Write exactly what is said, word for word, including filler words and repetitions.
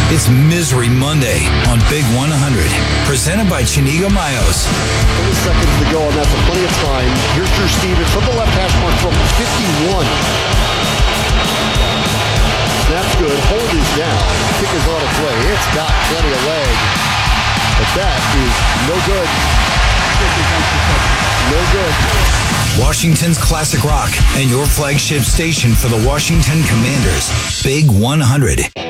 It's Misery Monday on Big one hundred, presented by Chinigo Mayos. thirty seconds to go, and that's plenty of time. Here's Drew Stevens from the left hash mark from fifty-one. Snap's good. Hold is down. Kick is on its way. It's got plenty of leg. But that is no good. No good. Washington's classic rock and your flagship station for the Washington Commanders. Big one hundred.